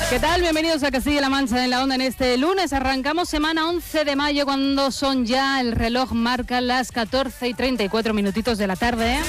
¿Qué tal? Bienvenidos a Castilla-La Mancha en la Onda en este lunes. Arrancamos semana 11 de mayo cuando son ya, el reloj marca las 14:34 minutitos de la tarde.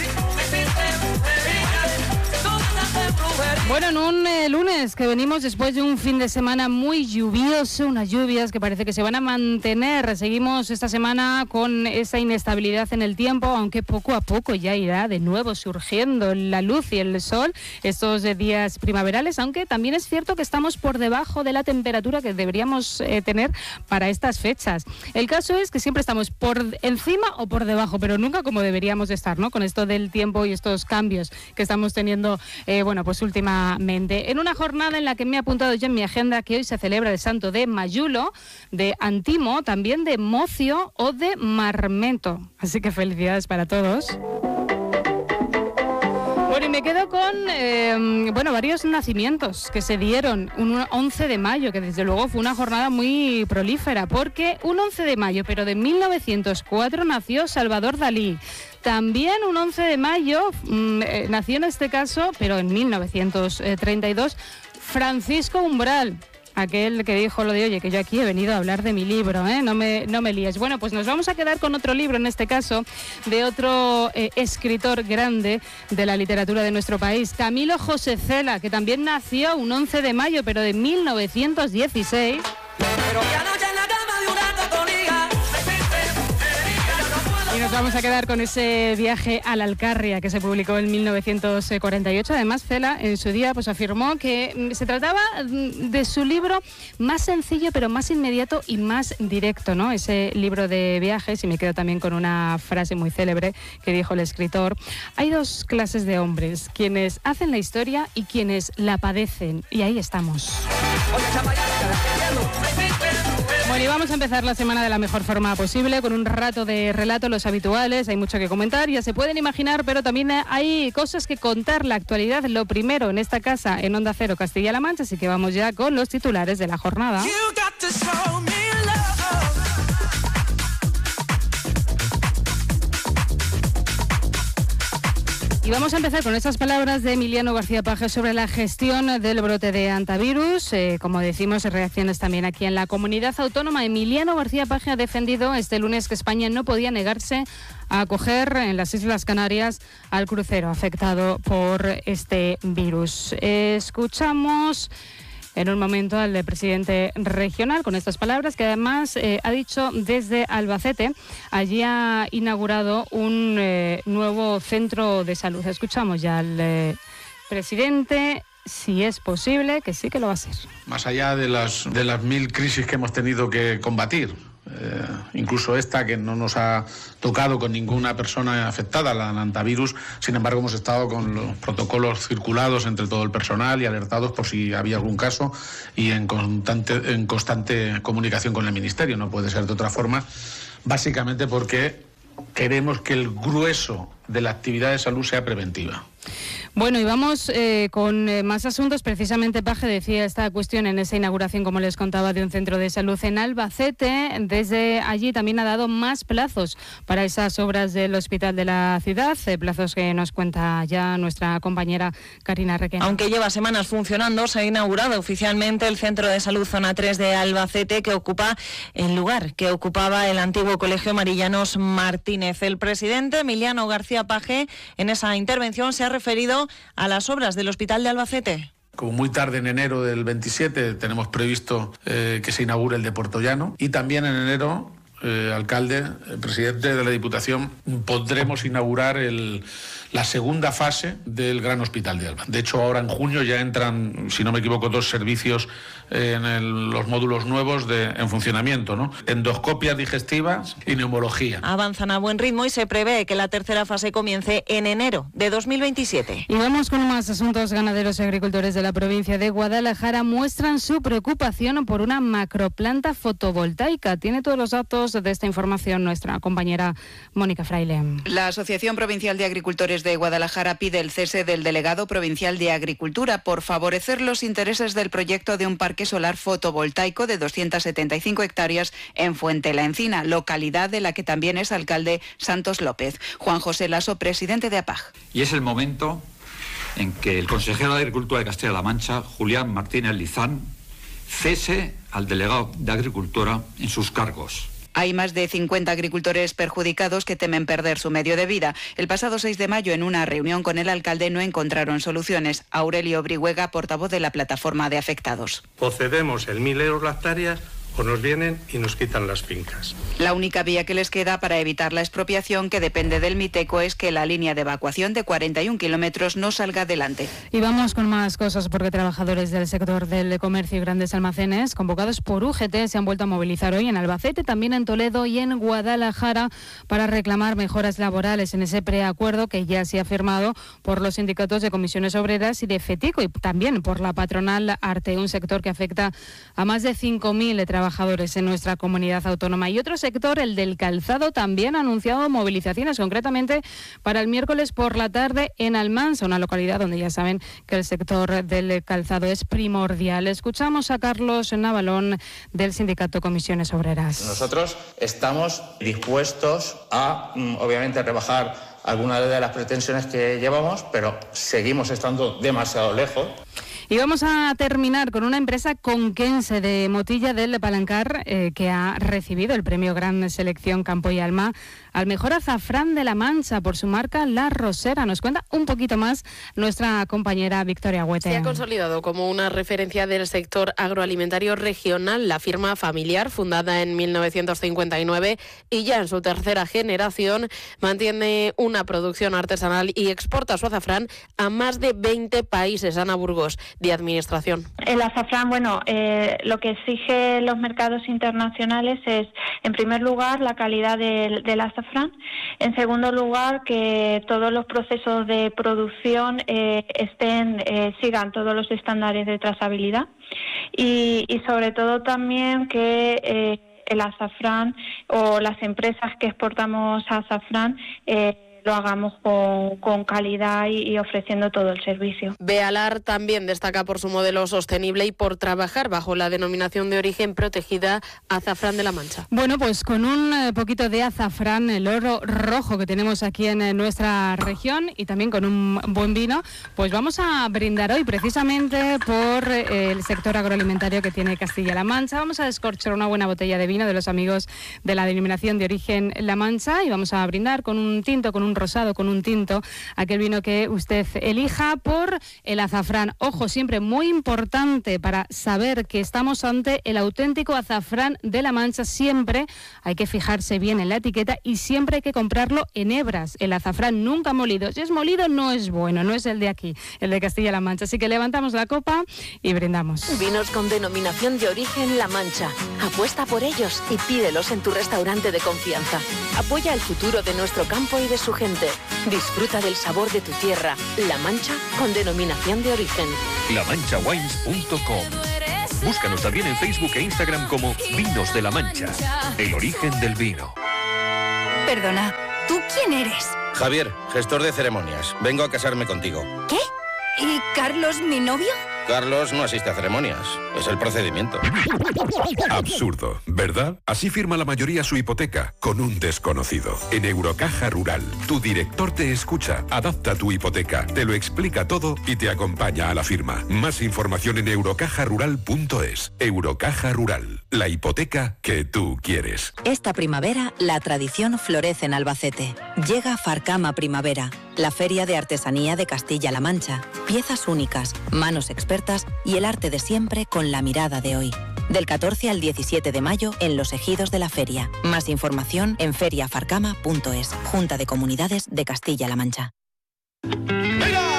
Bueno, en un lunes que venimos después de un fin de semana muy lluvioso, unas lluvias que parece que se van a mantener. Seguimos esta semana con esa inestabilidad en el tiempo, aunque poco a poco ya irá de nuevo surgiendo la luz y el sol estos días primaverales, aunque también es cierto que estamos por debajo de la temperatura que deberíamos tener para estas fechas. El caso es que siempre estamos por encima o por debajo, pero nunca como deberíamos estar, ¿no? Con esto del tiempo y estos cambios que estamos teniendo, pues últimamente. En una jornada en la que me he apuntado yo en mi agenda que hoy se celebra el santo de Mayulo, de Antimo, también de Mocio o de Marmento. Así que felicidades para todos. Bueno, y me quedo con varios nacimientos que se dieron un 11 de mayo, que desde luego fue una jornada muy prolífera, porque un 11 de mayo, pero de 1904, nació Salvador Dalí. También un 11 de mayo nació en este caso, pero en 1932, Francisco Umbral. Aquel que dijo lo de, oye, que yo aquí he venido a hablar de mi libro, no me líes. Bueno, pues nos vamos a quedar con otro libro, en este caso, de otro escritor grande de la literatura de nuestro país, Camilo José Cela, que también nació un 11 de mayo, pero de 1916. Pero ya no en la cama de una cotonía. Y nos vamos a quedar con ese viaje a la Alcarria que se publicó en 1948. Además, Cela en su día pues afirmó que se trataba de su libro más sencillo, pero más inmediato y más directo, ¿no? Ese libro de viajes, y me quedo también con una frase muy célebre que dijo el escritor: hay dos clases de hombres, quienes hacen la historia y quienes la padecen. Y ahí estamos. Bueno, y vamos a empezar la semana de la mejor forma posible, con un rato de relato, los habituales. Hay mucho que comentar, ya se pueden imaginar, pero también hay cosas que contar, la actualidad, lo primero en esta casa, en Onda Cero Castilla-La Mancha, así que vamos ya con los titulares de la jornada. Y vamos a empezar con estas palabras de Emiliano García Paje sobre la gestión del brote de hantavirus. Como decimos, reacciones también aquí en la comunidad autónoma. Emiliano García Paje ha defendido este lunes que España no podía negarse a acoger en las Islas Canarias al crucero afectado por este virus. Escuchamos en un momento al presidente regional con estas palabras, que además ha dicho desde Albacete. Allí ha inaugurado un nuevo centro de salud. Escuchamos ya al presidente, si es posible, que sí que lo va a hacer. Más allá de las 1000 crisis que hemos tenido que combatir, incluso esta que no nos ha tocado con ninguna persona afectada, la hantavirus, sin embargo hemos estado con los protocolos circulados entre todo el personal y alertados por si había algún caso, y en constante comunicación con el Ministerio. No puede ser de otra forma, básicamente porque queremos que el grueso de la actividad de salud sea preventiva. Bueno, y vamos con más asuntos. Precisamente Paje decía esta cuestión en esa inauguración, como les contaba, de un centro de salud en Albacete. Desde allí también ha dado más plazos para esas obras del hospital de la ciudad, plazos que nos cuenta ya nuestra compañera Karina Requena. Aunque lleva semanas funcionando, se ha inaugurado oficialmente el Centro de Salud Zona 3 de Albacete, que ocupa el lugar que ocupaba el antiguo Colegio Marillanos Martínez. El presidente Emiliano García Paje en esa intervención se ha referido a las obras del Hospital de Albacete. Como muy tarde en enero del 27 tenemos previsto que se inaugure el de Puertollano, y también en enero, alcalde, presidente de la Diputación, podremos inaugurar la segunda fase del Gran Hospital de Alba. De hecho, ahora en junio ya entran, si no me equivoco, 2 servicios en los módulos nuevos en funcionamiento, ¿no? Endoscopias digestivas y neumología. Avanzan a buen ritmo y se prevé que la tercera fase comience en enero de 2027. Y vamos con más asuntos. Ganaderos y agricultores de la provincia de Guadalajara muestran su preocupación por una macroplanta fotovoltaica. Tiene todos los datos de esta información nuestra compañera Mónica Fraile. La Asociación Provincial de Agricultores de Guadalajara pide el cese del delegado provincial de Agricultura por favorecer los intereses del proyecto de un parque solar fotovoltaico de 275 hectáreas en Fuente la Encina, localidad de la que también es alcalde Santos López. Juan José Lasso, presidente de APAG. Y es el momento en que el consejero de Agricultura de Castilla-La Mancha, Julián Martínez Lizán, cese al delegado de Agricultura en sus cargos. Hay más de 50 agricultores perjudicados que temen perder su medio de vida. El pasado 6 de mayo, en una reunión con el alcalde, no encontraron soluciones. Aurelio Brihuega, portavoz de la plataforma de afectados. O cedemos el 1.000 euros la hectárea o nos vienen y nos quitan las fincas. La única vía que les queda para evitar la expropiación, que depende del Miteco, es que la línea de evacuación de 41 kilómetros no salga adelante. Y vamos con más cosas, porque trabajadores del sector del comercio y grandes almacenes, convocados por UGT, se han vuelto a movilizar hoy en Albacete, también en Toledo y en Guadalajara, para reclamar mejoras laborales en ese preacuerdo que ya se ha firmado por los sindicatos de comisiones obreras y de FETICO, y también por la patronal ARTE, un sector que afecta a más de 5.000 trabajadores en nuestra comunidad autónoma. Y otro sector, el del calzado, también ha anunciado movilizaciones, concretamente para el miércoles por la tarde en Almansa, una localidad donde ya saben que el sector del calzado es primordial. Escuchamos a Carlos Navalón, del sindicato Comisiones Obreras. Nosotros estamos dispuestos a, obviamente, rebajar algunas de las pretensiones que llevamos, pero seguimos estando demasiado lejos. Y vamos a terminar con una empresa conquense de Motilla del Palancar, que ha recibido el premio Gran Selección Campo y Alma al mejor azafrán de La Mancha por su marca La Rosera. Nos cuenta un poquito más nuestra compañera Victoria Huete. Se ha consolidado como una referencia del sector agroalimentario regional. La firma familiar, fundada en 1959 y ya en su tercera generación, mantiene una producción artesanal y exporta su azafrán a más de 20 países. Ana Burgos, de Administración. El azafrán, lo que exige los mercados internacionales es, en primer lugar, la calidad del azafrán. En segundo lugar, que todos los procesos de producción sigan todos los estándares de trazabilidad y sobre todo también que el azafrán o las empresas que exportamos azafrán lo hagamos con calidad y ofreciendo todo el servicio. Bealar también destaca por su modelo sostenible y por trabajar bajo la denominación de origen protegida Azafrán de La Mancha. Bueno, pues con un poquito de azafrán, el oro rojo que tenemos aquí en nuestra región, y también con un buen vino, pues vamos a brindar hoy precisamente por el sector agroalimentario que tiene Castilla-La Mancha. Vamos a descorchar una buena botella de vino de los amigos de la denominación de origen La Mancha, y vamos a brindar con un tinto, con un rosado, con un tinto, aquel vino que usted elija, por el azafrán. Ojo, siempre muy importante para saber que estamos ante el auténtico azafrán de La Mancha. Siempre hay que fijarse bien en la etiqueta y siempre hay que comprarlo en hebras. El azafrán nunca molido. Si es molido no es bueno, no es el de aquí, el de Castilla-La Mancha. Así que levantamos la copa y brindamos. Vinos con denominación de origen La Mancha. Apuesta por ellos y pídelos en tu restaurante de confianza. Apoya el futuro de nuestro campo y de su gente. Disfruta del sabor de tu tierra. La Mancha con denominación de origen. lamanchawines.com. Búscanos también en Facebook e Instagram como Vinos de La Mancha. El origen del vino. Perdona, ¿tú quién eres? Javier, gestor de ceremonias. Vengo a casarme contigo. ¿Qué? ¿Y Carlos, mi novio? Carlos no asiste a ceremonias. Es el procedimiento. Absurdo, ¿verdad? Así firma la mayoría su hipoteca, con un desconocido. En Eurocaja Rural, tu director te escucha, adapta tu hipoteca, te lo explica todo y te acompaña a la firma. Más información en eurocajarural.es. Eurocaja Rural, la hipoteca que tú quieres. Esta primavera, la tradición florece en Albacete. Llega Farcama Primavera, la feria de artesanía de Castilla-La Mancha. Piezas únicas, manos expertas y el arte de siempre con la mirada de hoy. Del 14 al 17 de mayo en los ejidos de la feria. Más información en feriafarcama.es. Junta de Comunidades de Castilla-La Mancha.